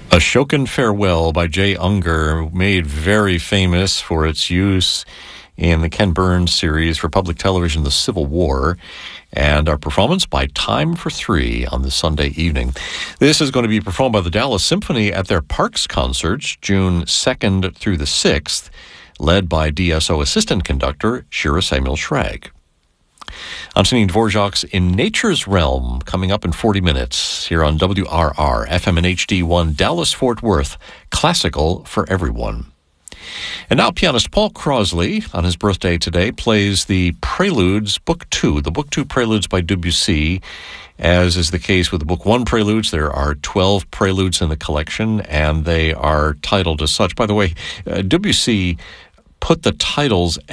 Ashokan Farewell by Jay Unger, made very famous for its use in the Ken Burns series for public television, The Civil War, and our performance by Time for Three on this Sunday evening. This is going to be performed by the Dallas Symphony at their Parks concerts, June 2nd through the 6th, led by DSO assistant conductor Shira Samuel Schrag. I'm singing Dvorak's In Nature's Realm, coming up in 40 minutes here on WRR, FM and HD1, Dallas-Fort Worth, classical for everyone. And now pianist Paul Crosley, on his birthday today, plays the Preludes, Book 2, the Book 2 Preludes by Debussy. As is the case with the Book 1 Preludes, there are 12 preludes in the collection, and they are titled as such. By the way, Debussy put the titles